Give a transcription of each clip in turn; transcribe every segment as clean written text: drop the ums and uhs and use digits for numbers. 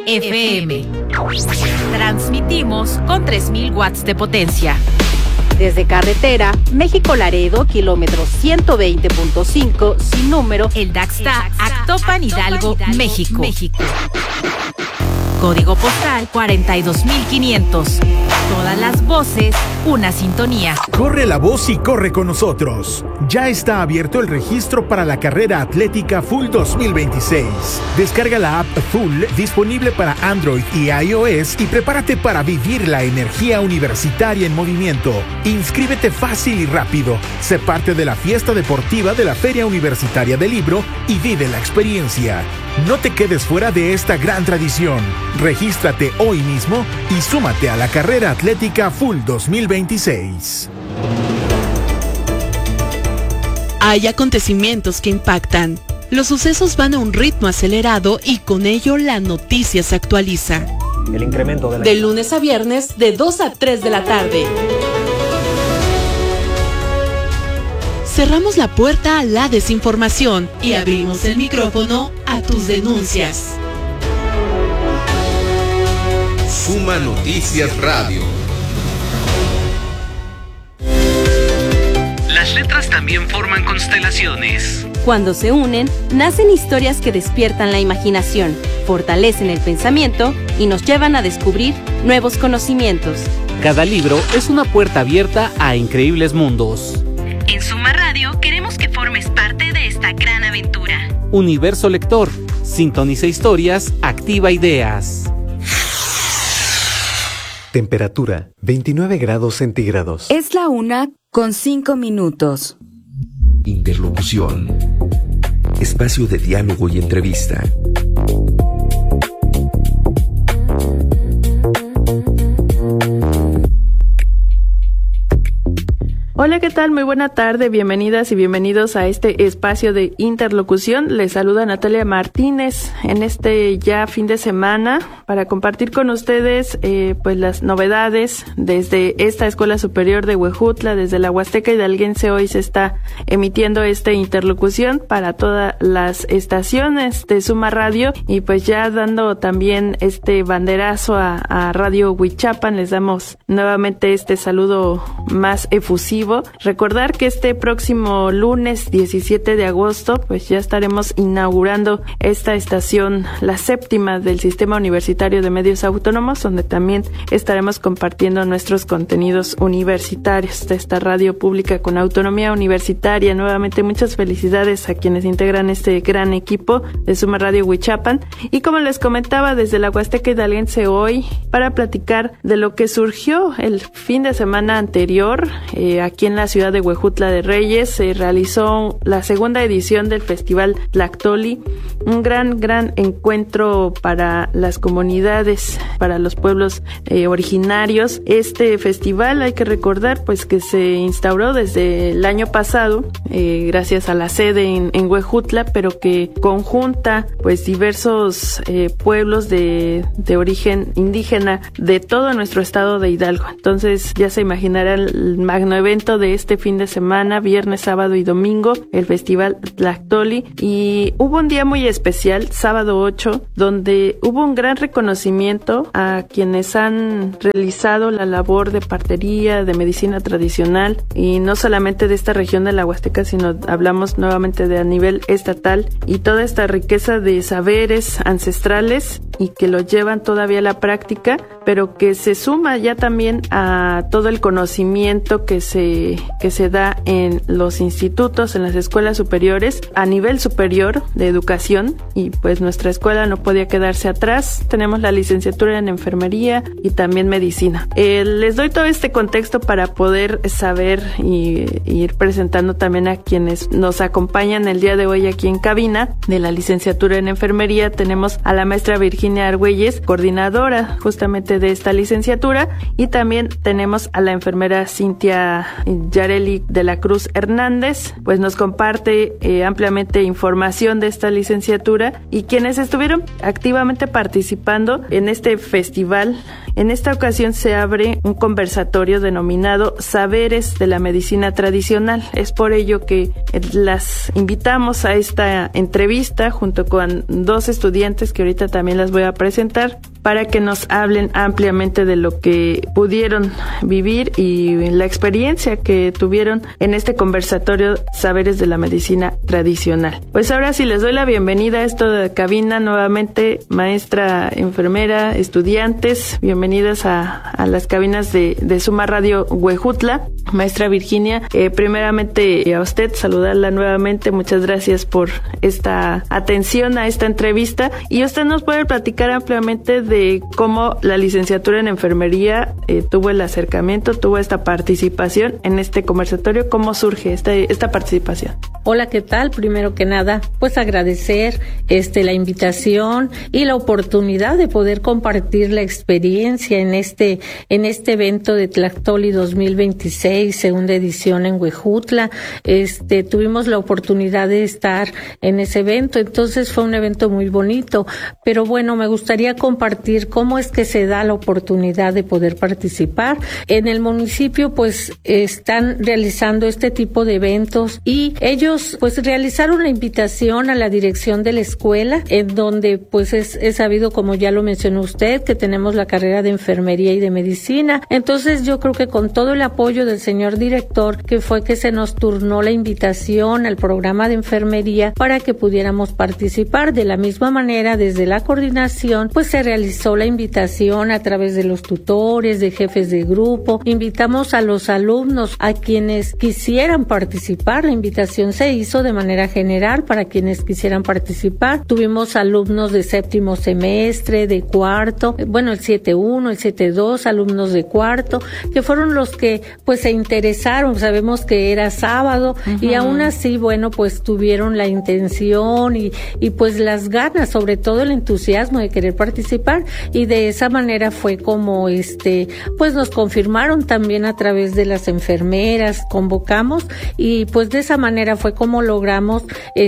FM. Transmitimos con 3000 watts de potencia. Desde carretera, México-Laredo, kilómetro 120.5, sin número, El Daxta, Actopan, Hidalgo, México. Código postal 42500. Todas las voces, una sintonía. Corre la voz y corre con nosotros. Ya está abierto el registro para la carrera atlética Full 2026. Descarga la app Full, disponible para Android y iOS, y prepárate para vivir la energía universitaria en movimiento. Inscríbete fácil y rápido. Sé parte de la fiesta deportiva de la Feria Universitaria del Libro y vive la experiencia. No te quedes fuera de esta gran tradición. Regístrate hoy mismo y súmate a la carrera atlética Full 2026. Hay acontecimientos que impactan. Los sucesos van a un ritmo acelerado y con ello la noticia se actualiza. El incremento de lunes a viernes de 2 a 3 de la tarde. Cerramos la puerta a la desinformación y abrimos el micrófono a tus denuncias. Suma Noticias Radio. Las letras también forman constelaciones. Cuando se unen, nacen historias que despiertan la imaginación, fortalecen el pensamiento y nos llevan a descubrir nuevos conocimientos. Cada libro es una puerta abierta a increíbles mundos. En Suma Radio queremos que formes parte de esta gran aventura. Universo Lector. Sintoniza historias, activa ideas. Temperatura 29 grados centígrados. Es la 1:05. Interlocución. Espacio de diálogo y entrevista. Hola, ¿qué tal? Muy buena tarde, bienvenidas y bienvenidos a este espacio de interlocución. Les saluda Natalia Martínez en este ya fin de semana para compartir con ustedes pues las novedades desde esta Escuela Superior de Huejutla, desde la Huasteca Hidalguense. Hoy se está emitiendo esta interlocución para todas las estaciones de Suma Radio y pues ya dando también este banderazo a Radio Huichapan, les damos nuevamente este saludo más efusivo. Recordar que este próximo lunes 17 de agosto pues ya estaremos inaugurando esta estación, la séptima del Sistema Universitario de Medios Autónomos, donde también estaremos compartiendo nuestros contenidos universitarios de esta radio pública con autonomía universitaria. Nuevamente muchas felicidades a quienes integran este gran equipo de Suma Radio Huichapan, y como les comentaba, desde la Huasteca Hidalguense hoy para platicar de lo que surgió el fin de semana anterior. Aquí en la ciudad de Huejutla de Reyes se realizó la segunda edición del Festival Tlactoli, un gran encuentro para las comunidades, para los pueblos originarios. Este festival, hay que recordar pues que se instauró desde el año pasado gracias a la sede en Huejutla, pero que conjunta pues diversos pueblos de origen indígena de todo nuestro estado de Hidalgo. Entonces ya se imaginará el magno evento de este fin de semana, viernes, sábado y domingo, el Festival Tlactoli, y hubo un día muy especial, sábado 8, donde hubo un gran reconocimiento a quienes han realizado la labor de partería, de medicina tradicional, y no solamente de esta región de la Huasteca, sino hablamos nuevamente de a nivel estatal, y toda esta riqueza de saberes ancestrales y que lo llevan todavía a la práctica, pero que se suma ya también a todo el conocimiento que se da en los institutos, en las escuelas superiores, a nivel superior de educación, y pues nuestra escuela no podía quedarse atrás. Tenemos la licenciatura en enfermería y también medicina. Les doy todo este contexto para poder saber y ir presentando también a quienes nos acompañan el día de hoy aquí en cabina. De la licenciatura en enfermería tenemos a la maestra Virginia Argüelles, coordinadora justamente de esta licenciatura, y también tenemos a la enfermera Cintia Yareli de la Cruz Hernández, pues nos comparte ampliamente información de esta licenciatura y quienes estuvieron activamente participando en este festival. En esta ocasión se abre un conversatorio denominado Saberes de la Medicina Tradicional. Es por ello que las invitamos a esta entrevista junto con 2 estudiantes que ahorita también las voy a presentar para que nos hablen ampliamente de lo que pudieron vivir y la experiencia que tuvieron en este conversatorio Saberes de la Medicina Tradicional. Pues ahora sí les doy la bienvenida a esta cabina nuevamente, maestra, enfermera, estudiantes, bienvenidas a las cabinas de Suma Radio Huejutla. Maestra Virginia, primeramente a usted saludarla nuevamente, muchas gracias por esta atención a esta entrevista y usted nos puede platicar ampliamente de cómo la licenciatura en enfermería tuvo el acercamiento, tuvo esta participación en este conversatorio, cómo surge esta participación. Hola, ¿qué tal? Primero que nada, pues agradecer la invitación y la oportunidad de poder compartir la experiencia en este evento de Tlactoli 2026, segunda edición en Huejutla. Tuvimos la oportunidad de estar en ese evento, entonces fue un evento muy bonito, pero bueno, me gustaría compartir cómo es que se da la oportunidad de poder participar. En el municipio pues están realizando este tipo de eventos y ellos pues realizaron la invitación a la dirección de la escuela, en donde pues es sabido, como ya lo mencionó usted, que tenemos la carrera de enfermería y de medicina. Entonces yo creo que con todo el apoyo del señor director, que fue que se nos turnó la invitación al programa de enfermería para que pudiéramos participar. De la misma manera, desde la coordinación pues se realizó la invitación a través de los tutores, de jefes de grupo. Invitamos a los alumnos, a quienes quisieran participar. La invitación se hizo de manera general para quienes quisieran participar. Tuvimos alumnos de 7º semestre, de 4º, el 7-1, el 7-2, alumnos de 4º, que fueron los que pues se interesaron. Sabemos que era sábado y aún así, pues tuvieron la intención y pues las ganas, sobre todo el entusiasmo de querer participar, y de esa manera fue como pues nos confirmaron también a través de las enfermeras, convocamos y pues de esa manera fue como logramos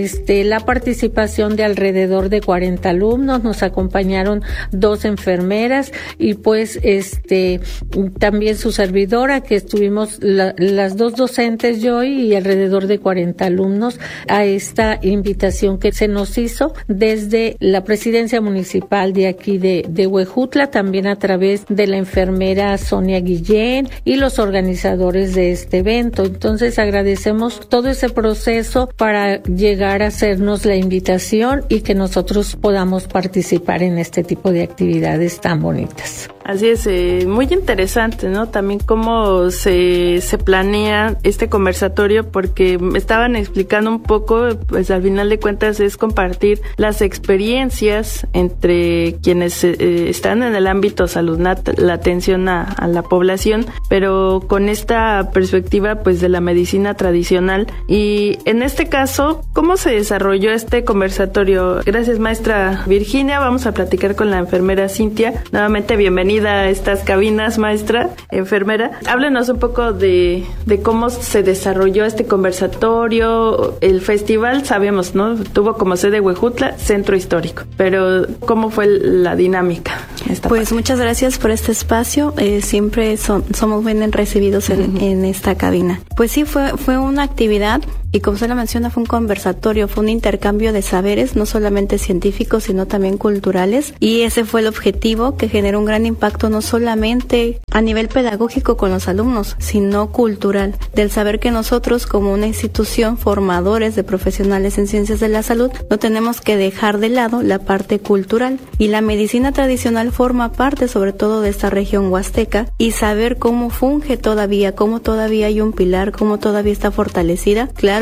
la participación de alrededor de 40 alumnos. Nos acompañaron 2 enfermeras y pues también su servidora, que estuvimos las 2 docentes, yo y alrededor de 40 alumnos, a esta invitación que se nos hizo desde la presidencia municipal de aquí de Huejutla, también a través de la enfermera Sonia Guillén y los organizadores de este evento. Entonces agradecemos todo ese proceso para llegar a hacernos la invitación y que nosotros podamos participar en este tipo de actividades tan bonitas. Así es, muy interesante, ¿no? También cómo se planea este conversatorio, porque me estaban explicando un poco, pues al final de cuentas es compartir las experiencias entre quienes están en el ámbito salud, la atención a la población, pero con esta perspectiva pues de la medicina tradicional. Y en este caso, ¿cómo se desarrolló este conversatorio? Gracias, maestra Virginia. Vamos a platicar con la enfermera Cintia. Nuevamente, bienvenida a estas cabinas, maestra, enfermera. Háblenos un poco de cómo se desarrolló este conversatorio. El festival, sabemos, ¿no? Tuvo como sede Huejutla, centro histórico. Pero, ¿cómo fue la dinámica? Muchas gracias por este espacio. Siempre somos bien recibidos en esta cabina. Pues sí, fue una actividad. Y como se lo menciona, fue un conversatorio, fue un intercambio de saberes, no solamente científicos, sino también culturales. Y ese fue el objetivo, que generó un gran impacto no solamente a nivel pedagógico con los alumnos, sino cultural, del saber que nosotros como una institución, formadores de profesionales en ciencias de la salud, no tenemos que dejar de lado la parte cultural. Y la medicina tradicional forma parte sobre todo de esta región huasteca, y saber cómo funge todavía, cómo todavía hay un pilar, cómo todavía está fortalecida. Claro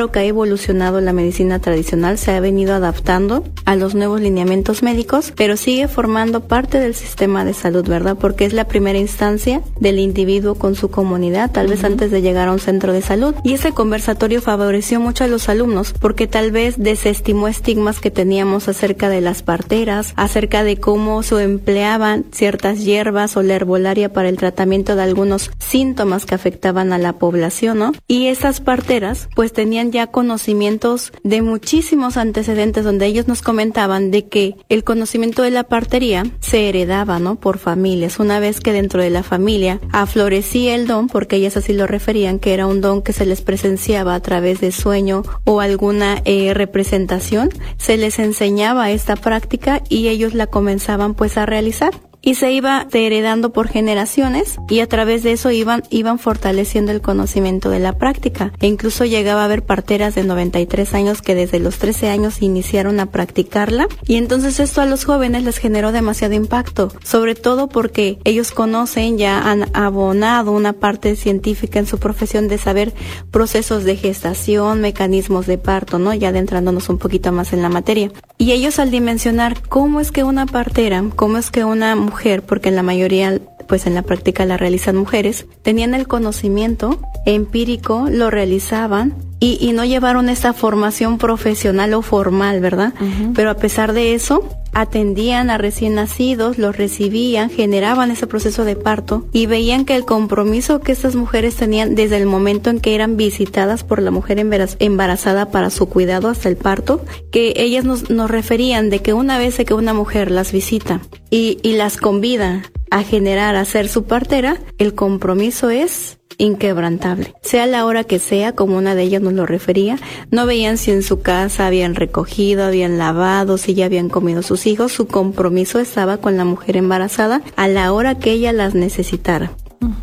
claro que ha evolucionado la medicina tradicional, se ha venido adaptando a los nuevos lineamientos médicos, pero sigue formando parte del sistema de salud, ¿verdad? Porque es la primera instancia del individuo con su comunidad, tal vez antes de llegar a un centro de salud. Y ese conversatorio favoreció mucho a los alumnos, porque tal vez desestimó estigmas que teníamos acerca de las parteras, acerca de cómo se empleaban ciertas hierbas o la herbolaria para el tratamiento de algunos síntomas que afectaban a la población, ¿no? Y esas parteras pues tenían ya conocimientos de muchísimos antecedentes, donde ellos nos comentaban de que el conocimiento de la partería se heredaba, ¿no? Por familias. Una vez que dentro de la familia aflorecía el don, porque ellas así lo referían, que era un don que se les presenciaba a través de sueño o alguna representación, se les enseñaba esta práctica y ellos la comenzaban pues a realizar. Y se iba heredando por generaciones, y a través de eso iban fortaleciendo el conocimiento de la práctica. E incluso llegaba a haber parteras de 93 años que desde los 13 años iniciaron a practicarla, y entonces esto a los jóvenes les generó demasiado impacto, sobre todo porque ellos conocen, ya han abonado una parte científica en su profesión de saber procesos de gestación, mecanismos de parto, ¿no? Ya adentrándonos un poquito más en la materia. Y ellos, al dimensionar cómo es que una partera, cómo es que una mujer, porque en la mayoría, pues en la práctica la realizan mujeres, tenían el conocimiento empírico, lo realizaban y no llevaron esa formación profesional o formal, ¿verdad? Pero a pesar de eso, atendían a recién nacidos, los recibían, generaban ese proceso de parto y veían que el compromiso que estas mujeres tenían desde el momento en que eran visitadas por la mujer embarazada para su cuidado hasta el parto, que ellas nos referían de que una vez que una mujer las visita y las convida a generar, a ser su partera, el compromiso es inquebrantable. Sea la hora que sea, como una de ellas nos lo refería, no veían si en su casa habían recogido, habían lavado, si ya habían comido sus hijos, su compromiso estaba con la mujer embarazada a la hora que ella las necesitara.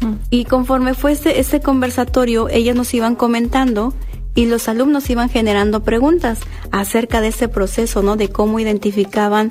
Y conforme fue este conversatorio, ellas nos iban comentando y los alumnos iban generando preguntas acerca de este proceso, ¿no? De cómo identificaban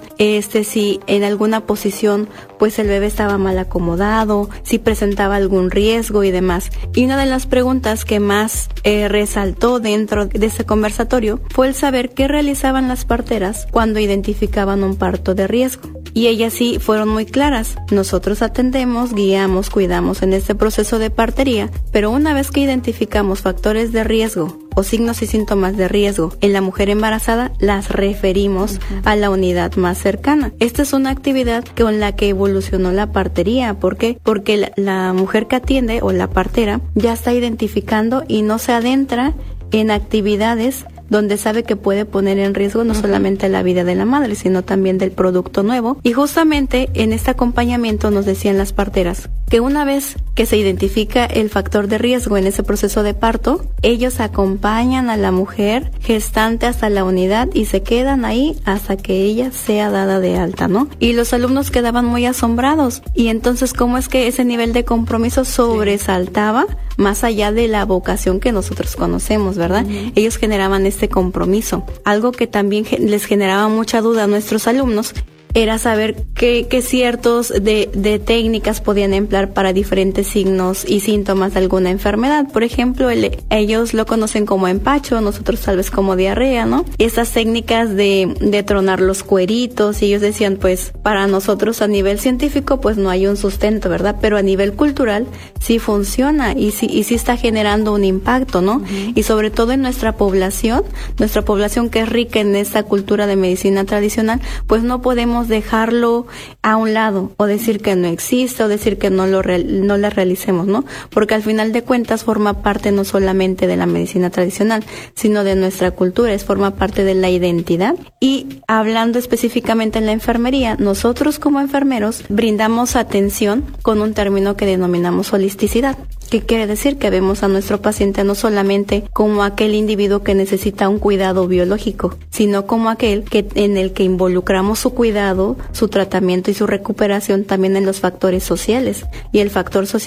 si en alguna posición pues el bebé estaba mal acomodado, si presentaba algún riesgo y demás. Y una de las preguntas que más resaltó dentro de ese conversatorio fue el saber qué realizaban las parteras cuando identificaban un parto de riesgo. Y ellas sí fueron muy claras. Nosotros atendemos, guiamos, cuidamos en este proceso de partería, pero una vez que identificamos factores de riesgo o signos y síntomas de riesgo en la mujer embarazada, las referimos a la unidad más cercana. Esta es una actividad con la que evolucionó la partería. ¿Por qué? Porque la mujer que atiende o la partera ya está identificando y no se adentra en actividades donde sabe que puede poner en riesgo no solamente la vida de la madre, sino también del producto nuevo. Y justamente en este acompañamiento nos decían las parteras que una vez que se identifica el factor de riesgo en ese proceso de parto, ellos acompañan a la mujer gestante hasta la unidad y se quedan ahí hasta que ella sea dada de alta, ¿no? Y los alumnos quedaban muy asombrados. Y entonces, ¿cómo es que ese nivel de compromiso sobresaltaba más allá de la vocación que nosotros conocemos, ¿verdad? Ellos generaban este compromiso. Algo que también les generaba mucha duda a nuestros alumnos era saber qué ciertos de técnicas podían emplear para diferentes signos y síntomas de alguna enfermedad. Por ejemplo, ellos lo conocen como empacho, nosotros tal vez como diarrea, ¿no? Estas técnicas de tronar los cueritos, y ellos decían, pues, para nosotros a nivel científico, pues no hay un sustento, ¿verdad? Pero a nivel cultural sí funciona y sí está generando un impacto, ¿no? Y sobre todo en nuestra población que es rica en esta cultura de medicina tradicional, pues no podemos dejarlo a un lado o decir que no existe o decir que no la realicemos, ¿no? Porque al final de cuentas forma parte no solamente de la medicina tradicional, sino de nuestra cultura, forma parte de la identidad. Y hablando específicamente en la enfermería, nosotros como enfermeros brindamos atención con un término que denominamos holisticidad. ¿Qué quiere decir? Que vemos a nuestro paciente no solamente como aquel individuo que necesita un cuidado biológico, sino como aquel en el que involucramos su cuidado, su tratamiento y su recuperación también en los factores sociales. Y el factor social